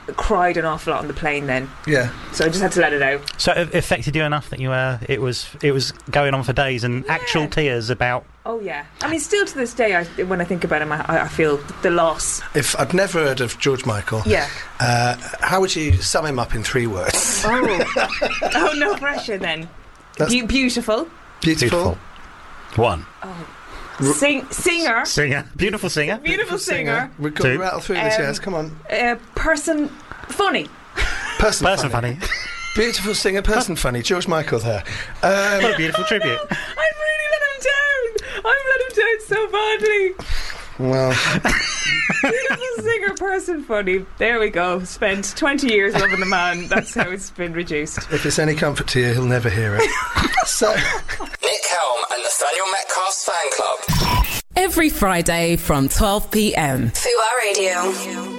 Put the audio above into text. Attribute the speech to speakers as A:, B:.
A: cried an awful lot on the plane then.
B: Yeah.
A: So I just had to let it out.
C: So it affected you enough that you it was going on for days and actual tears about...
A: Oh, yeah. I mean, still to this day, when I think about him, I feel the loss.
B: If I'd never heard of George Michael, how would you sum him up in 3 words?
A: Oh, no pressure then. Beautiful.
B: Beautiful.
C: 1.
A: Singer.
C: Beautiful singer.
A: Beautiful singer.
B: We've got to rattle through this, yes, come on.
A: Person funny.
B: Person
C: funny.
B: Beautiful singer, person funny. George Michael there.
C: What a beautiful tribute.
A: I've really let him down. I've let him down so badly.
B: Well...
A: Beautiful singer, person funny. There we go. Spent 20 years loving the man. That's how it's been reduced.
B: If it's any comfort to you, he'll never hear it. So...
D: Nick Helm and Nathaniel Metcalf's fan club.
E: Every Friday from 12 p.m.
D: Fubar Radio.